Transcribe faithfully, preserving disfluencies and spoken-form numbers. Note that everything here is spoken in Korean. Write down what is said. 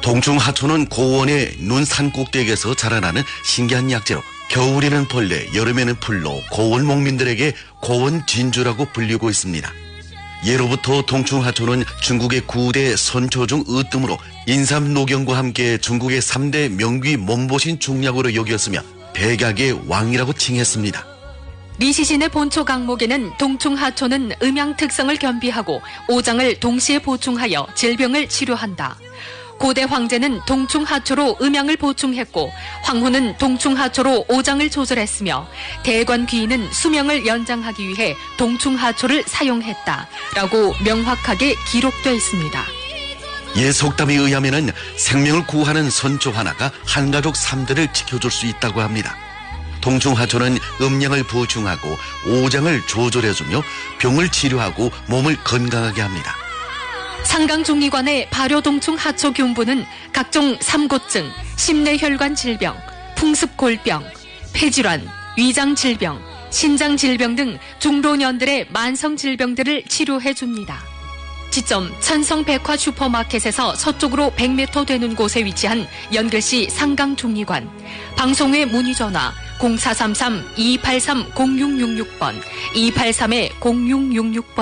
동충하초는 고원의 눈 산 꼭대기에서 자라나는 신기한 약재로 겨울에는 벌레, 여름에는 풀로 고원목민들에게 고원 진주라고 불리고 있습니다. 예로부터 동충하초는 중국의 구대 선초 중 으뜸으로 인삼노경과 함께 중국의 삼대 명귀 몸보신 중약으로 여겼으며 백약의 왕이라고 칭했습니다. 리시신의 본초 강목에는 동충하초는 음양 특성을 겸비하고 오장을 동시에 보충하여 질병을 치료한다. 고대 황제는 동충하초로 음양을 보충했고 황후는 동충하초로 오장을 조절했으며 대관 귀인은 수명을 연장하기 위해 동충하초를 사용했다라고 명확하게 기록되어 있습니다. 예속담에 의하면은 생명을 구하는 선초 하나가 한가족 삼대를 지켜줄 수 있다고 합니다. 동충하초는 음양을 보충하고 오장을 조절해주며 병을 치료하고 몸을 건강하게 합니다. 상강중리관의 발효동충하초균부는 각종 삼고증, 심내혈관 질병, 풍습골병, 폐질환, 위장질병, 신장질병 등 중老년들의 만성질병들을 치료해줍니다. 지점 천성백화 슈퍼마켓에서 서쪽으로 백 미터 되는 곳에 위치한 연글시 상강중리관. 방송외 문의전화 공사삼삼 이팔삼 공육육육 번, 이팔삼 공육육육 번